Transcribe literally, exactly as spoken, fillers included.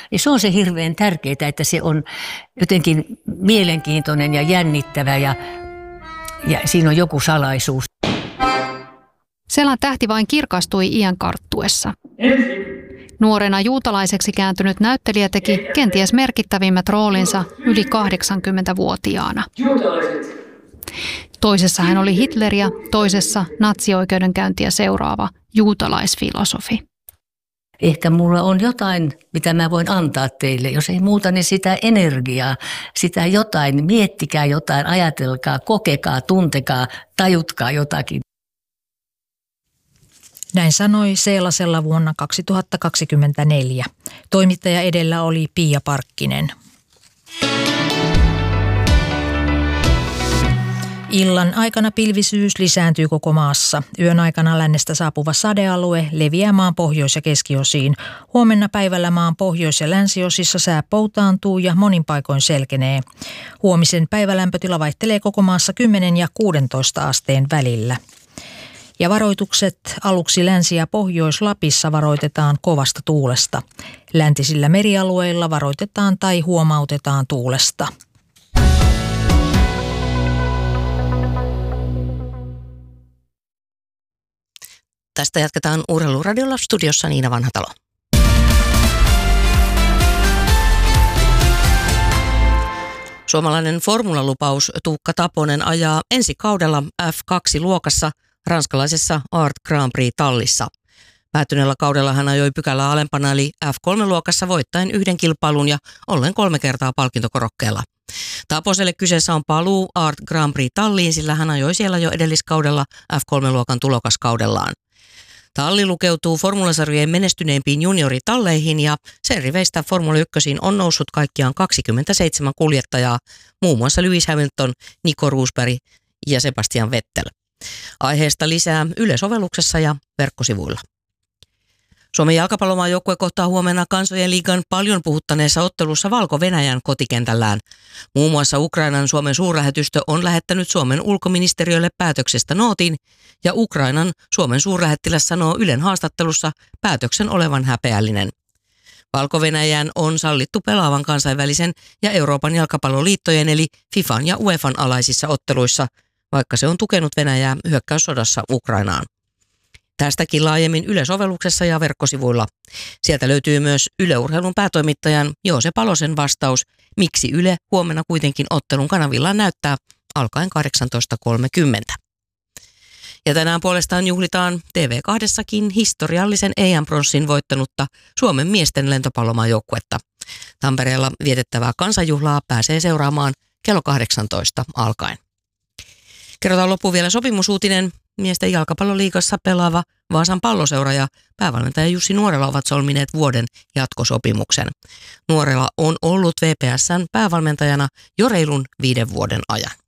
niin se on se hirveän tärkeää, että se on jotenkin mielenkiintoinen ja jännittävä ja, ja siinä on joku salaisuus. Selan tähti vain kirkastui iän karttuessa. Nuorena juutalaiseksi kääntynyt näyttelijä teki kenties merkittävimmät roolinsa yli kahdeksankymmentävuotiaana. Toisessa hän oli Hitleriä, toisessa natsioikeudenkäyntiä seuraava juutalaisfilosofi. Ehkä mulla on jotain, mitä mä voin antaa teille. Jos ei muuta, niin sitä energiaa, sitä jotain. Miettikää jotain, ajatelkaa, kokekaa, tuntekaa, tajutkaa jotakin. Näin sanoi Seelasella vuonna kaksituhattakaksikymmentäneljä. Toimittaja edellä oli Pia Parkkinen. Illan aikana pilvisyys lisääntyy koko maassa. Yön aikana lännestä saapuva sadealue leviää maan pohjois- ja keskiosiin. Huomenna päivällä maan pohjois- ja länsiosissa sää poutaantuu ja monin paikoin selkenee. Huomisen päivälämpötila vaihtelee koko maassa kymmenen ja kuusitoista asteen välillä. Ja varoitukset aluksi Länsi- ja Pohjois-Lapissa varoitetaan kovasta tuulesta. Läntisillä merialueilla varoitetaan tai huomautetaan tuulesta. Tästä jatketaan Urheiluradiolla, studiossa Niina Vanhatalo. Suomalainen formulalupaus Tuukka Taponen ajaa ensi kaudella F kaksi -luokassa ranskalaisessa Art Grand Prix tallissa. Päättyneellä kaudella hän ajoi pykälää alempana eli F kolme -luokassa voittaen yhden kilpailun ja ollen kolme kertaa palkintokorokkeella. Taposelle kyseessä on paluu Art Grand Prix talliin, sillä hän ajoi siellä jo edelliskaudella F kolme -luokan tulokaskaudellaan. Talli lukeutuu formulasarjojen menestyneimpiin junioritalleihin ja sen riveistä Formula ykkösiin on noussut kaikkiaan kaksikymmentäseitsemän kuljettajaa, muun muassa Lewis Hamilton, Nico Rosberg ja Sebastian Vettel. Aiheesta lisää Yle-sovelluksessa ja verkkosivuilla. Suomen jalkapallomaajoukkue kohtaa huomenna Kansojen liigan paljon puhuttaneessa ottelussa Valko-Venäjän kotikentällään. Muun muassa Ukrainan Suomen suurlähetystö on lähettänyt Suomen ulkoministeriölle päätöksestä nootin ja Ukrainan Suomen suurlähettiläs sanoo Ylen haastattelussa päätöksen olevan häpeällinen. Valko-Venäjän on sallittu pelaavan kansainvälisen ja Euroopan jalkapalloliittojen eli FIFAn ja UEFAn alaisissa otteluissa, vaikka se on tukenut Venäjää hyökkäyssodassa Ukrainaan. Tästäkin laajemmin Yle-sovelluksessa ja verkkosivuilla. Sieltä löytyy myös Yle Urheilun päätoimittajan Joose Palosen vastaus, miksi Yle huomenna kuitenkin ottelun kanavillaan näyttää alkaen kahdeksantoista kolmekymmentä. Ja tänään puolestaan juhlitaan T V kahdessakin historiallisen E M-pronssin voittanutta Suomen miesten lentopallomaajoukkuetta. Tampereella vietettävää kansanjuhlaa pääsee seuraamaan kello kahdeksantoista alkaen. Kerrotaan loppuun vielä sopimusuutinen. Miesten jalkapalloliigassa pelaava Vaasan Palloseura ja päävalmentaja Jussi Nuorela ovat solmineet vuoden jatkosopimuksen. Nuorela on ollut V P S:n päävalmentajana jo reilun viiden vuoden ajan.